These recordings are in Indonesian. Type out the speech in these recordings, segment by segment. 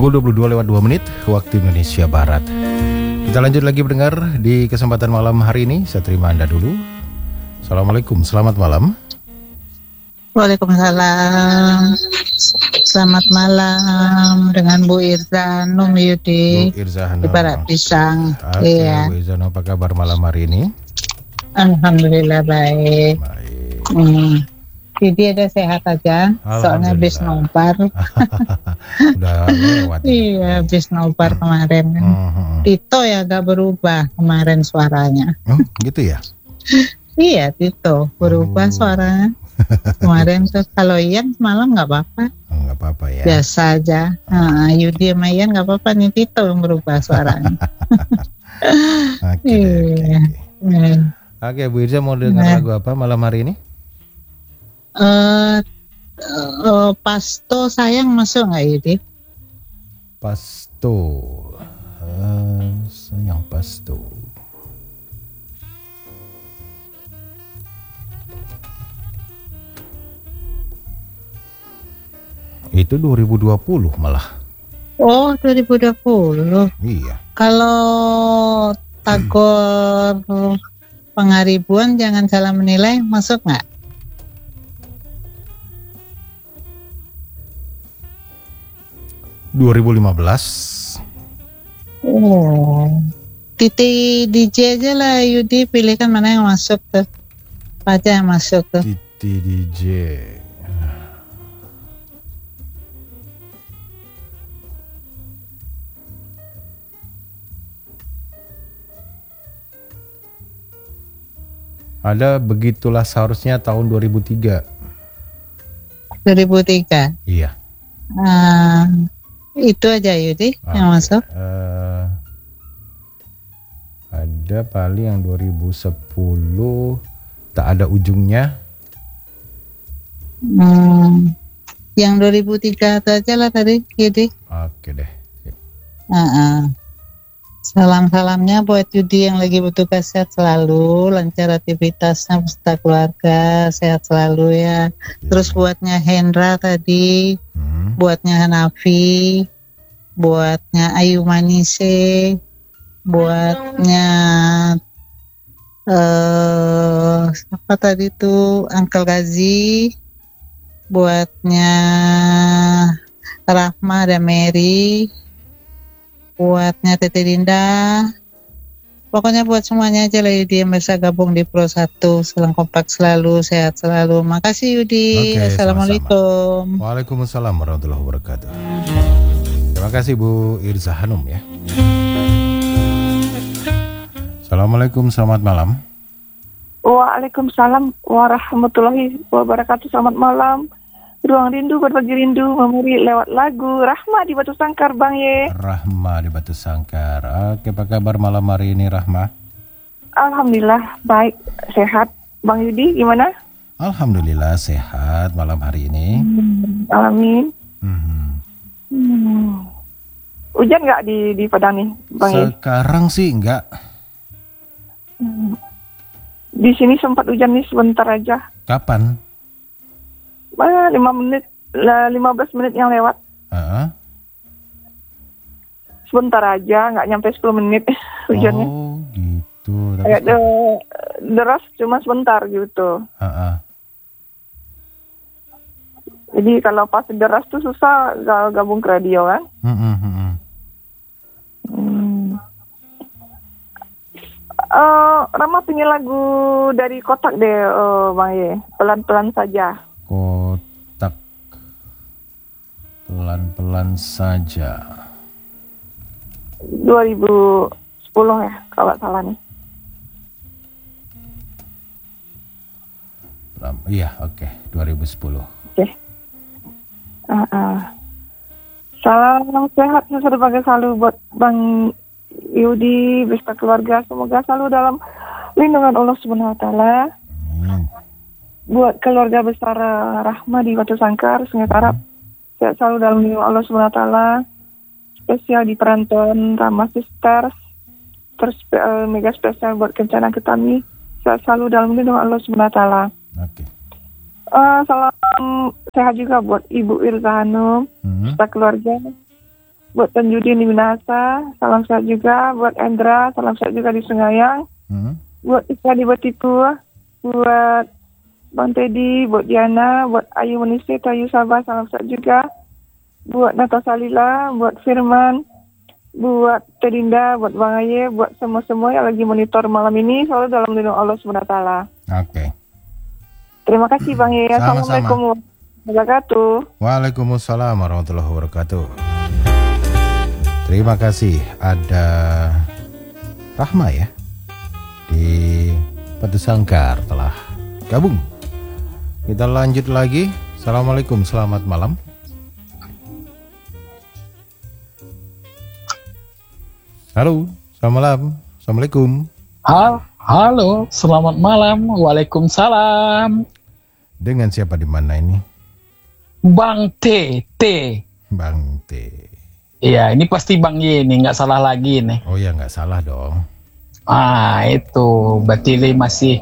pukul 22:02 waktu Indonesia Barat. Kita lanjut lagi mendengar di kesempatan malam hari ini. Saya terima Anda dulu. Assalamualaikum, selamat malam. Waalaikumsalam. Selamat malam dengan Bu Irza Hanum Yudi. Bu Irza Hanum di Barat Pisang. Oke, Iya. Bu Irza Hanum, apa kabar malam hari ini? Alhamdulillah baik. Jadi ada sehat aja, soalnya habis nobar. Udah lewat. Iya, habis nobar kemarin kan. Tito ya agak berubah kemarin suaranya. Oh, gitu ya? Iya, Tito berubah suaranya. Kemarin tuh kalau Ian semalam nggak apa-apa. Oh, nggak apa-apa ya. Biasa aja. Yudi sama Ian nggak apa-apa, nih Tito yang berubah suaranya. Oke, Bu Irza mau dengar lagu apa malam hari ini? Pasto sayang masuk nggak Yudi? Pasto, sayang Pasto. Itu 2020 malah. Oh, 2020. Iya. Kalau Tagor Pengaribuan jangan salah menilai masuk nggak? Oh, Titi DJ aja lah Yudi, pilihkan mana yang masuk tuh. Apa aja yang masuk tuh. Titi DJ. Ada Begitulah Seharusnya tahun 2003. 2003. Iya. Itu aja Yudi yang masuk. Ada paling yang 2010 Tak Ada Ujungnya. Yang 2003 itu aja lah tadi Yudi. Oke deh. Salam-salamnya buat Yudi yang lagi bertugas, sehat selalu, lancar aktivitasnya beserta keluarga, sehat selalu ya. Terus buatnya Hendra tadi, buatnya Hanafi, buatnya Ayu Manise, buatnya apa tadi tuh Uncle Gazi, buatnya Rahma dan Mary, buatnya Tete Dinda, pokoknya buat semuanya aja lah Yudi yang bisa gabung di Pro 1. Salam kompak selalu, sehat selalu. Makasih Yudi. Assalamualaikum. Sama-sama. Waalaikumsalam warahmatullahi wabarakatuh. Terima kasih Bu Irza Hanum ya. Assalamualaikum, selamat malam. Waalaikumsalam warahmatullahi wabarakatuh. Selamat malam. Ruang rindu berbagi rindu, memori lewat lagu Rahma di Batu Sangkar, Bang Ye. Rahma di Batu Sangkar. Oke, apa kabar malam hari ini Rahma? Alhamdulillah baik, sehat. Bang Yudi gimana? Alhamdulillah sehat malam hari ini. Amin. Hujan nggak di Padang nih, Bang Ye? Sekarang sih enggak. Di sini sempat hujan nih sebentar aja. Kapan? 5 menit, 15 menit yang lewat. Sebentar aja, nggak nyampe 10 menit hujannya. Oh gitu. Kayak deras cuma sebentar gitu. Jadi kalau pas deras tuh susah gabung ke radio kan. Rama pengen lagu dari Kotak deh, Bang Ye. Pelan-pelan saja. Kotak, pelan-pelan saja. 2010 ya kalau salah nih. Iya, oke. 2010. Oke. Salam sehat sebagai selalu buat Bang Yudi beserta keluarga. Semoga selalu dalam lindungan Allah Subhanahu wa taala. Buat keluarga besar Rahma di Batu Sangkar, Sungai Tarap, sehat selalu dalam lindungan Allah Subhanahu wa taala. Spesial di Perantauan Rama Sisters, terus mega spesial buat Kencana Ketami, sehat selalu dalam lindungan Allah Subhanahu wa taala. Oke. Salam sehat juga buat Ibu Irza Hanum, serta keluarga. buat Tanjudin di Minahasa, salam sehat juga. Buat Endra, salam sehat juga di Sungayang. Buat Isra di Batipu, buat Bang Teddy, buat Diana, buat Ayu Manisya, Ayu Sabah, salam sehat juga. Buat Natasha Lila, buat Firman, buat Tedinda, buat Bang Aye, buat semua-semua yang lagi monitor malam ini, selalu dalam lindung Allah SWT. Oke. Terima kasih Bang Aye. Sama-sama. Assalamualaikum warahmatullahi wabarakatuh. Waalaikumsalam warahmatullahi wabarakatuh. Terima kasih. Ada Rahma ya di Batu Sangkar telah gabung. Kita lanjut lagi. Assalamualaikum, selamat malam. Halo, selamat malam. Assalamualaikum. Halo, selamat malam. Waalaikumsalam. Dengan siapa di mana ini? Bang T. Bang T. Iya, ini pasti Bang Y nih, nggak salah lagi nih. Oh ya, nggak salah dong. Itu berarti masih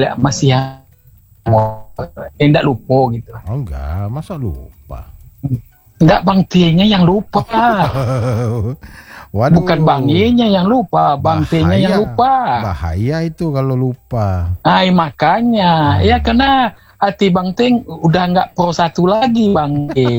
tidak lupa gitu. Oh enggak, masa lupa? Enggak, Bang T-nya yang lupa. Waduh. Bukan Bang Y-nya yang lupa, Bang T-nya yang lupa. Bahaya itu kalau lupa. Makanya, ya karena hati Bang T udah nggak Pro 1 lagi, Bang Y.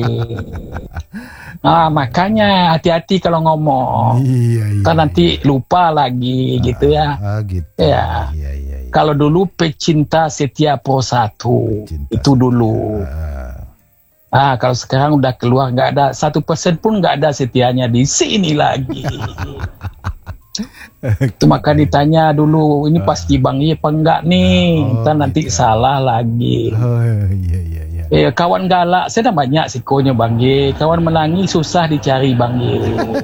Makanya hati-hati kalau ngomong. Iya. Kan nanti lupa lagi gitu ya. Gitu. Ya. Iya. Kalau dulu pecinta setia Pro 1 itu dulu. Kalau sekarang udah keluar, nggak ada 1% pun nggak ada setianya di sini lagi. Itu maka ditanya dulu, ini pasti Bang Y apa enggak nih? Ntar nanti salah lagi. Iya. Kawan galak, saya dah banyak sikonya Bang Y. Kawan menangis susah dicari Bang Y.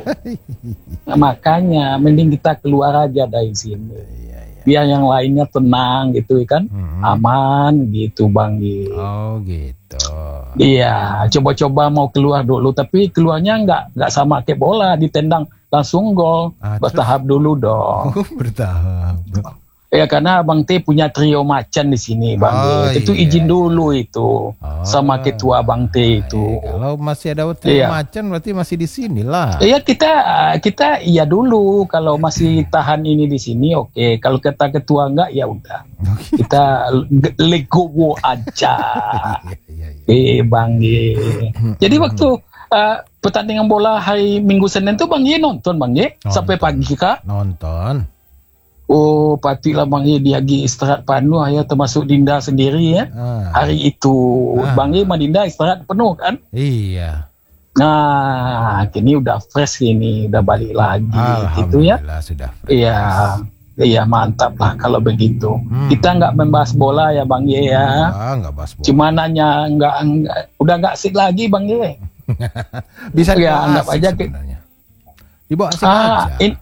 Makanya mending kita keluar aja dari sini. Biar yang lainnya tenang gitu kan, aman gitu Bang Y. Oh gitu. Iya, coba-coba mau keluar dulu, tapi keluarnya nggak sama kayak bola, ditendang langsung gol. Bertahap dulu dong. Bertahap. Ya karena Bang T punya trio macan di sini Bang Y. Itu izin dulu itu sama ketua Bang T itu. Kalau masih ada trio macan berarti masih di sini lah. Iya kita iya dulu kalau masih tahan ini di sini oke. Kalau kata ketua enggak ya udah. Kita legowo aja. Bang Y. Jadi waktu pertandingan bola hari Minggu Senin tuh Bang Y nonton Bang Y sampai pagi kak? Nonton. Oh, patilah Bang Y diagi istirahat penuh ya, termasuk Dinda sendiri ya. Hari itu Bang Y sama Dinda istirahat penuh kan? Iya. Nah, kini udah fresh ini, udah balik lagi gitu ya. Alhamdulillah sudah fresh. Iya mantap lah kalau begitu. Kita nggak membahas bola ya Bang Y ya. Nggak bahas bola. Cuma nanya udah nggak asik lagi Bang Y. Bisa ya anggap aja sebenarnya. Dibawa asik aja.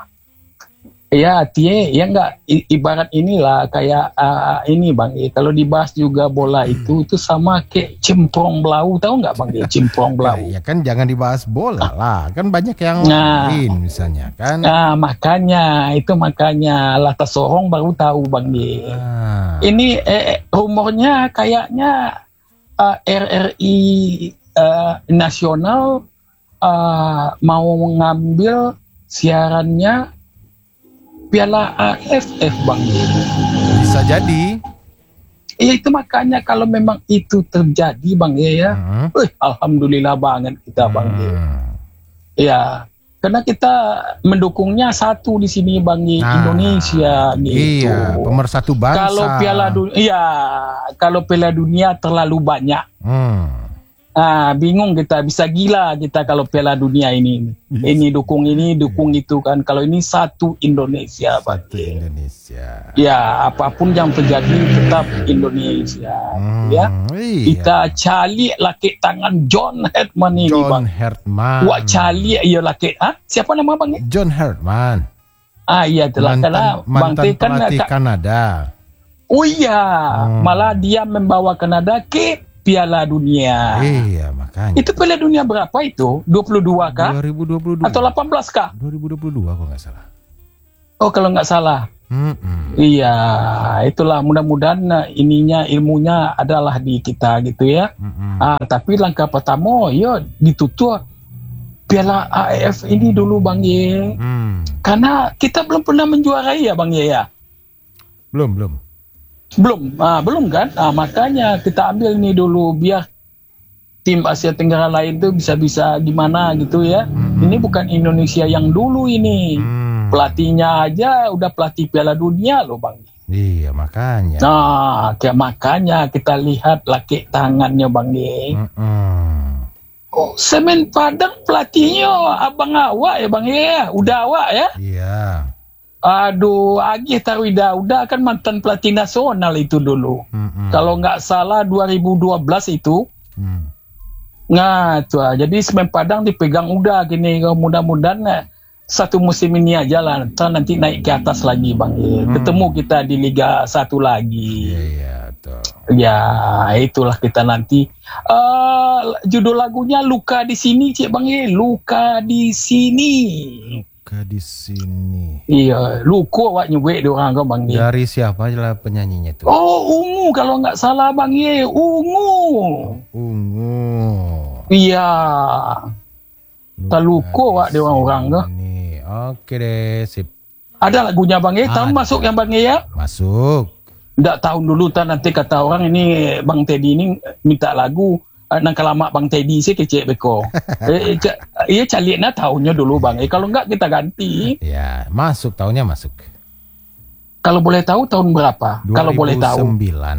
Enggak ibarat inilah kayak ini Bang Y. Kalau dibahas juga bola itu sama kayak cemprong belau, tahu nggak Bang Y? Cemprong belau. Ya kan jangan dibahas bola lah, kan banyak yang lain misalnya kan. Makanya lah tersorong baru tahu Bang Y. Ini rumornya kayaknya RRI nasional mau mengambil siarannya Piala AFF Bang Y. Bisa jadi. Iya itu makanya kalau memang itu terjadi Bang Y ya. Alhamdulillah banget kita Bang Y. Ya, karena kita mendukungnya satu di sini Bang Y, Indonesia gitu. Iya, pemersatu bangsa. Kalau Piala Dunia terlalu banyak. Bingung kita, bisa gila kita kalau Piala Dunia ini dukung itu kan. Kalau ini satu Indonesia Bang Y. Ya, apapun yang terjadi tetap Indonesia. Ya. Kita cari laki tangan John Herdman ini Bang. Wah cari iya laki. Siapa nama Bang Y? John Herdman. Iya telah Bang T kan pelatih Kanada. Oh iya, malah dia membawa Kanada ke Piala Dunia. Iya, makanya. Itu Piala Dunia berapa itu? 22 kah? 2022. Atau 18 kah? 2022 kalau nggak salah. Oh, kalau nggak salah. Iya, itulah mudah-mudahan ilmunya adalah di kita gitu ya. Tapi langkah pertama, ditutup Piala AFF ini dulu Bang Ye. Karena kita belum pernah menjuarai ya Bang Ye ya. Belum. Belum kan? Makanya kita ambil ini dulu biar tim Asia Tenggara lain tuh bisa gimana gitu ya. Ini bukan Indonesia yang dulu ini. Pelatihnya aja udah pelatih Piala Dunia loh Bang. Iya, makanya. Nah, makanya kita lihat laki tangannya Bang Ye. Semen Padang pelatihnya abang awak ya Bang Ye. Udah awak ya? Iya. Aduh, Agih Tarwida udah kan mantan pelatih nasional itu dulu. Kalau nggak salah 2012 itu. Nah, tuh. Jadi Semen Padang dipegang udah gini. Mudah-mudahan satu musim ini aja lah. Nanti naik ke atas lagi Bang. Ketemu kita di Liga 1 lagi. Iya, betul. Ya, itulah kita nanti. Judul lagunya Luka di Sini, Cik Bang. Luka di Sini. Luka di Sini. Iya, luka awak nyebut dia orang kau Bang. Dari siapa aja lah penyanyinya tuh? Oh, Ungu kalau nggak salah Bang. Ungu. Iya. Luka awak dia orang kau. Oke deh, sip. Ada lagunya Bang tahu masuk yang Bang ya? Masuk. Nggak tahun dulu nanti kata orang ini Bang Teddy ini minta lagu nang kelama Bang Teddy sih kecek beko. Iya calinya tahunnya dulu Bang. Kalau nggak kita ganti. Ya, masuk tahunnya masuk. Kalau boleh tahu tahun berapa? 2009. Kalau boleh tahu.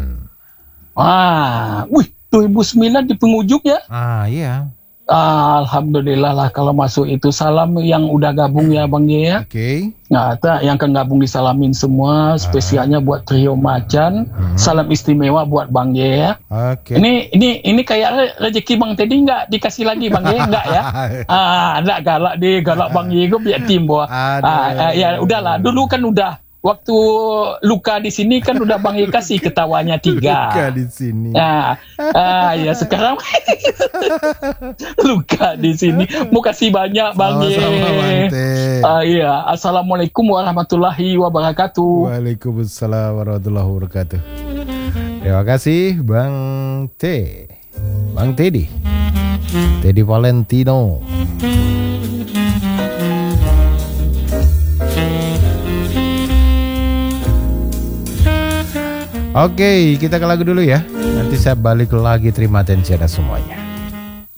2009 di penghujung ya? Iya. Alhamdulillah lah kalau masuk itu. Salam yang udah gabung ya Bang ya. Oke. Nah, yang akan gabung disalamin semua, spesialnya buat Trio Macan. Salam istimewa buat Bang ya. Oke. Ini kayak rezeki Bang Teddy nggak dikasih lagi Bang ya, enggak ya? Enggak galak Bang Ye gue biar tim bahwa. Ya udahlah, dulu kan udah waktu luka di sini kan udah Bang Ye kasih ketawanya 3. Luka di sini. Ya sekarang luka di sini. Mau kasih banyak Bang Ye. Iya, assalamualaikum warahmatullahi wabarakatuh. Waalaikumsalam warahmatullahi wabarakatuh. Terima kasih Bang Teddy Valentino. Oke, kita ke lagu dulu ya. Nanti saya balik lagi. Terima atensi Anda semuanya.